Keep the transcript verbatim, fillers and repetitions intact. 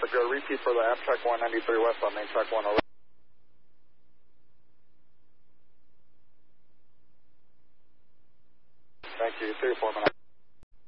Georgia. Repeat for the Amtrak one ninety-three West on main track one eleven. Thank you. three four minutes.